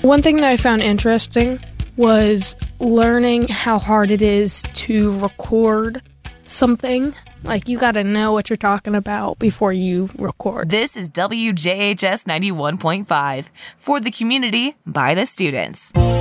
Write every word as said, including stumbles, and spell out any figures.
One thing that I found interesting was learning how hard it is to record something. Like, you got to know what you're talking about before you record. This is W J H S ninety-one point five for the community by the students.